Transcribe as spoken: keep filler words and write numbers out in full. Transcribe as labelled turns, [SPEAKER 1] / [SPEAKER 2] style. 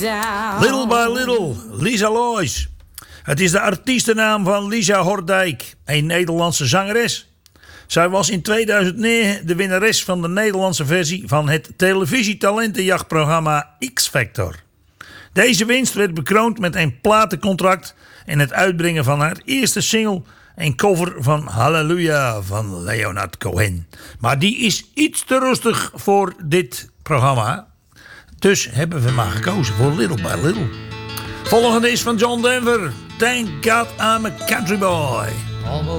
[SPEAKER 1] Little by Little, Lisa Loys. Het is de artiestennaam van Lisa Hordijk, een Nederlandse zangeres. Zij was in tweeduizend negen de winnares van de Nederlandse versie van het televisietalentenjachtprogramma X-Factor. Deze winst werd bekroond met een platencontract en het uitbrengen van haar eerste single, een cover van Halleluja van Leonard Cohen. Maar die is iets te rustig voor dit programma. Dus hebben we maar gekozen voor Little by Little. Volgende is van John Denver. Thank God I'm a Country Boy.
[SPEAKER 2] Almost